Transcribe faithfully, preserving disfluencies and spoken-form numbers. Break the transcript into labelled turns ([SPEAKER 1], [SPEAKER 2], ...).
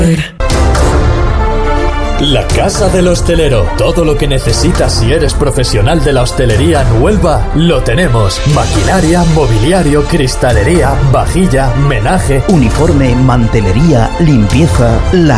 [SPEAKER 1] La Casa del Hostelero. Todo lo que necesitas si eres profesional de la hostelería en Huelva, lo tenemos. Maquinaria, mobiliario, cristalería, vajilla, menaje,
[SPEAKER 2] uniforme, mantelería, limpieza, la